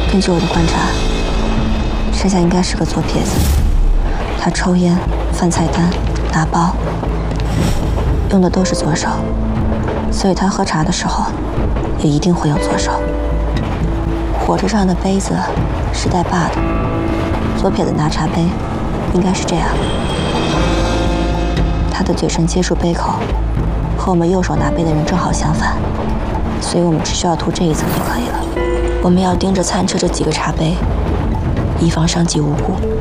根据我的观察，剩下应该是个左撇子。他抽烟、翻菜单、打包，用的都是左手，所以他喝茶的时候也一定会用左手。火车上的杯子是带把的，左撇子拿茶杯应该是这样。他的嘴唇接触杯口，和我们右手拿杯的人正好相反，所以我们只需要涂这一层就可以了。我们要盯着餐车这几个茶杯，以防伤及无辜。